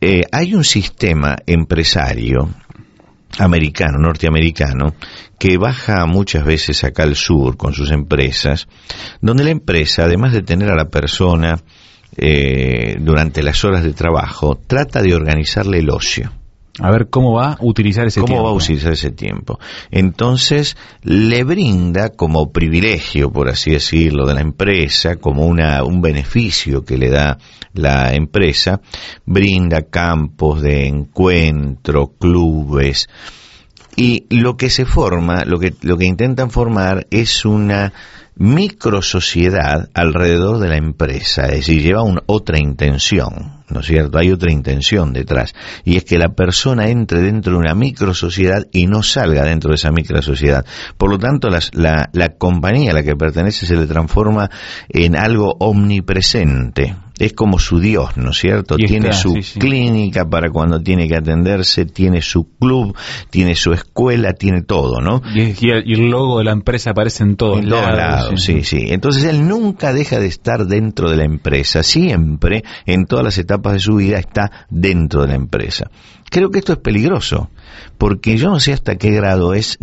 hay un sistema empresario norteamericano, que baja muchas veces acá al sur con sus empresas, donde la empresa, además de tener a la persona durante las horas de trabajo, trata de organizarle el ocio. A ver cómo va a utilizar ese tiempo. Entonces, le brinda como privilegio, por así decirlo, de la empresa, como un beneficio que le da la empresa, brinda campos de encuentro, clubes, y lo que se forma, lo que intentan formar es una microsociedad alrededor de la empresa, es decir, lleva otra intención, ¿no es cierto? Hay otra intención detrás, y es que la persona entre dentro de una microsociedad y no salga dentro de esa microsociedad. Por lo tanto, la compañía a la que pertenece se le transforma en algo omnipresente. Es como su Dios, ¿no es cierto? Tiene su clínica para cuando tiene que atenderse, tiene su club, tiene su escuela, tiene todo, ¿no? Y el logo de la empresa aparece en todos lados. Sí. Entonces él nunca deja de estar dentro de la empresa, siempre, en todas las etapas de su vida, está dentro de la empresa. Creo que esto es peligroso, porque yo no sé hasta qué grado es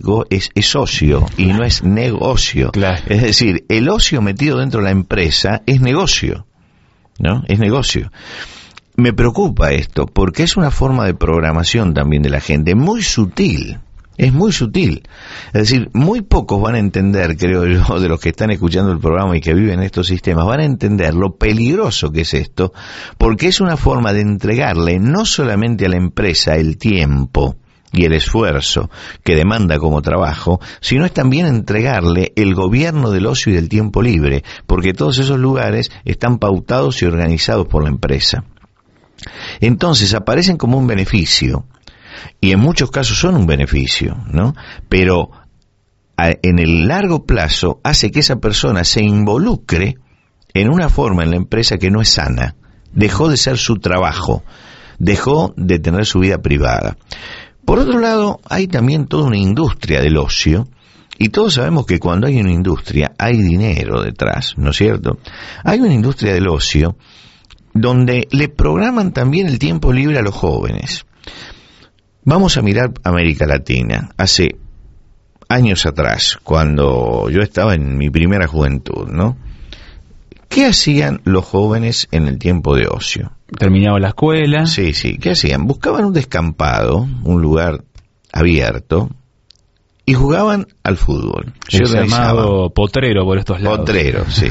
ocio y no es negocio. Claro. Es decir, el ocio metido dentro de la empresa es negocio. ¿No? Es negocio. Me preocupa esto, porque es una forma de programación también de la gente, muy sutil. Es muy sutil. Es decir, muy pocos van a entender, creo yo, de los que están escuchando el programa y que viven en estos sistemas, van a entender lo peligroso que es esto, porque es una forma de entregarle no solamente a la empresa el tiempo y el esfuerzo que demanda como trabajo, sino es también entregarle el gobierno del ocio y del tiempo libre, porque todos esos lugares están pautados y organizados por la empresa. Entonces aparecen como un beneficio, y en muchos casos son un beneficio, ¿no? Pero en el largo plazo hace que esa persona se involucre en una forma en la empresa que no es sana. Dejó de ser su trabajo, dejó de tener su vida privada. Por otro lado, hay también toda una industria del ocio, y todos sabemos que cuando hay una industria hay dinero detrás, ¿no es cierto? Hay una industria del ocio donde le programan también el tiempo libre a los jóvenes. Vamos a mirar América Latina. Hace años atrás, cuando yo estaba en mi primera juventud, ¿no? ¿Qué hacían los jóvenes en el tiempo de ocio? Terminaba la escuela. Sí. ¿Qué hacían? Buscaban un descampado, un lugar abierto, y jugaban al fútbol. Se llamado potrero por estos lados. Potrero, sí.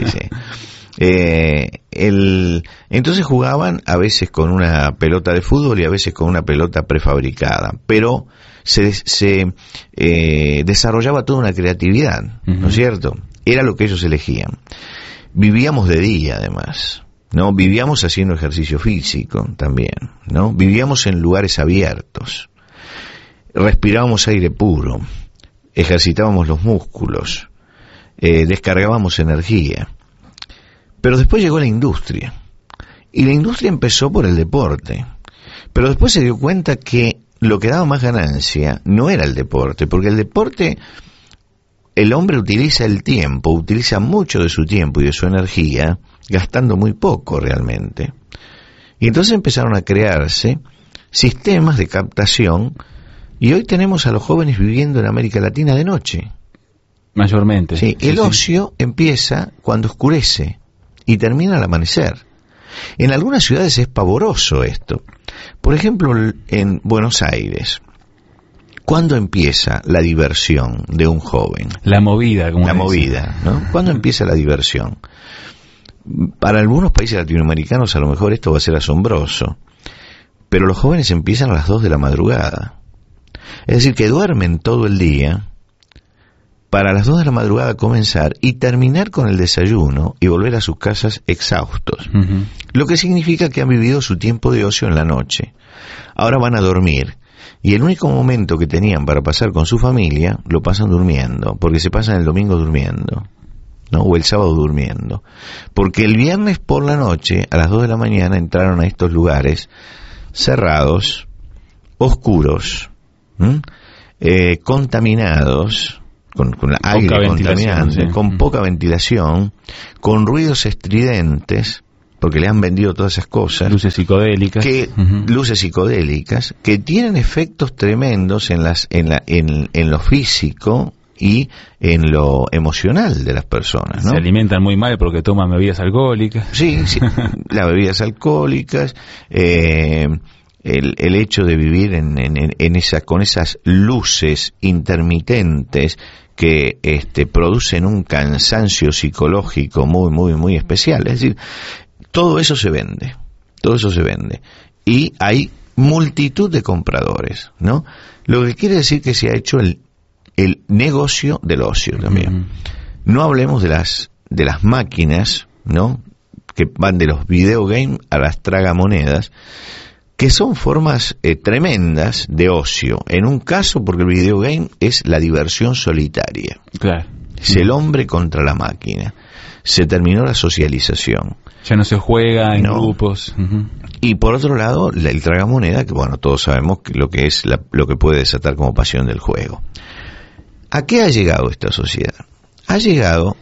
Entonces jugaban a veces con una pelota de fútbol y a veces con una pelota prefabricada, pero se desarrollaba toda una creatividad, ¿no es cierto? Era lo que ellos elegían. Vivíamos de día, además, ¿no? Vivíamos haciendo ejercicio físico también, ¿no? Vivíamos en lugares abiertos. Respirábamos aire puro, ejercitábamos los músculos, descargábamos energía. Pero después llegó la industria, y la industria empezó por el deporte, pero después se dio cuenta que lo que daba más ganancia no era el deporte, porque el deporte, el hombre utiliza mucho de su tiempo y de su energía, gastando muy poco realmente. Y entonces empezaron a crearse sistemas de captación, y hoy tenemos a los jóvenes viviendo en América Latina de noche. Mayormente. Sí, el ocio empieza cuando oscurece y termina al amanecer. En algunas ciudades es pavoroso esto. Por ejemplo, en Buenos Aires, ¿cuándo empieza la diversión de un joven? La movida, como la movida, ¿no? ¿Cuándo empieza la diversión? Para algunos países latinoamericanos a lo mejor esto va a ser asombroso, pero los jóvenes empiezan a las 2 de la madrugada. Es decir, que duermen todo el día para a las 2 de la madrugada comenzar y terminar con el desayuno y volver a sus casas exhaustos. Lo que significa que han vivido su tiempo de ocio en la noche. Ahora van a dormir, y el único momento que tenían para pasar con su familia lo pasan durmiendo, porque se pasan el domingo durmiendo, ¿no? O el sábado durmiendo. Porque el viernes por la noche, a las 2 de la mañana, entraron a estos lugares cerrados, oscuros, contaminados, con aire contaminante, con poca ventilación, con ruidos estridentes, porque le han vendido todas esas cosas. Luces psicodélicas. Luces psicodélicas, que tienen efectos tremendos en lo físico y en lo emocional de las personas, ¿no? Se alimentan muy mal porque toman bebidas alcohólicas. Sí, las bebidas alcohólicas, el hecho de vivir con esas luces intermitentes que producen un cansancio psicológico muy, muy, muy especial. Es decir, todo eso se vende. Y hay multitud de compradores, ¿no? Lo que quiere decir que se ha hecho el negocio del ocio también. No hablemos de las máquinas, ¿no? Que van de los videogames a las tragamonedas, que son formas tremendas de ocio. En un caso, porque el videogame es la diversión solitaria. Claro. Es el hombre contra la máquina. Se terminó la socialización. Ya no se juega en grupos. Y por otro lado, el tragamoneda, que bueno, todos sabemos lo que es lo que puede desatar como pasión del juego. ¿A qué ha llegado esta sociedad? Ha llegado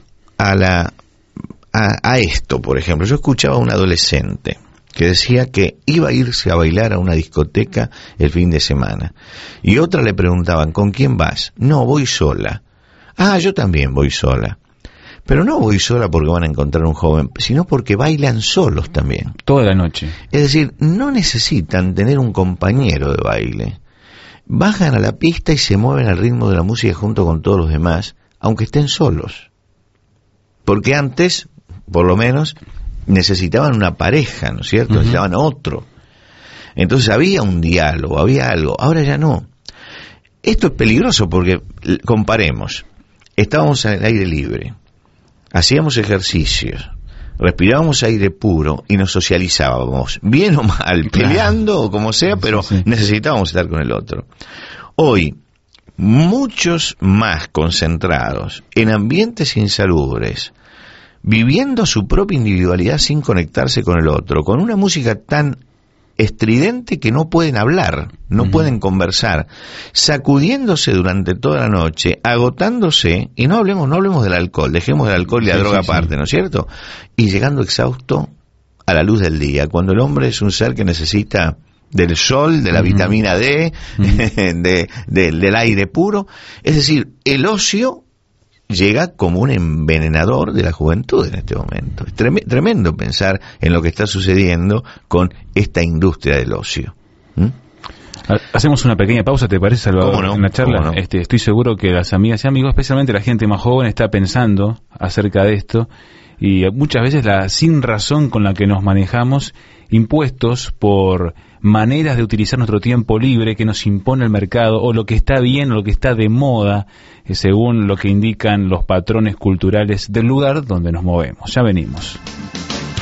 a esto, por ejemplo. Yo escuchaba a un adolescente que decía que iba a irse a bailar a una discoteca el fin de semana. Y otra le preguntaban, ¿con quién vas? No, voy sola. Ah, yo también voy sola. Pero no voy sola porque van a encontrar un joven, sino porque bailan solos también. Toda la noche. Es decir, no necesitan tener un compañero de baile. Bajan a la pista y se mueven al ritmo de la música junto con todos los demás, aunque estén solos. Porque antes, por lo menos, necesitaban una pareja, ¿no es cierto? Necesitaban otro. Entonces había un diálogo, había algo. Ahora ya no. Esto es peligroso porque, comparemos, estábamos al aire libre, hacíamos ejercicios, respirábamos aire puro y nos socializábamos, bien o mal, peleando o como sea, pero necesitábamos estar con el otro. Hoy, muchos más concentrados en ambientes insalubres, viviendo su propia individualidad sin conectarse con el otro, con una música tan estridente que no pueden hablar, no pueden conversar, sacudiéndose durante toda la noche, agotándose, y no hablemos del alcohol, dejemos el alcohol y la droga aparte, ¿no es cierto? Y llegando exhausto a la luz del día, cuando el hombre es un ser que necesita del sol, de la vitamina D, del aire puro. Es decir, el ocio llega como un envenenador de la juventud en este momento. Es tremendo pensar en lo que está sucediendo con esta industria del ocio. Hacemos una pequeña pausa, ¿te parece, Salvador? No, en la charla. no. Estoy seguro que las amigas y amigos, especialmente la gente más joven, está pensando acerca de esto, y muchas veces la sin razón con la que nos manejamos, impuestos por maneras de utilizar nuestro tiempo libre que nos impone el mercado, o lo que está bien o lo que está de moda, según lo que indican los patrones culturales del lugar donde nos movemos. Ya venimos.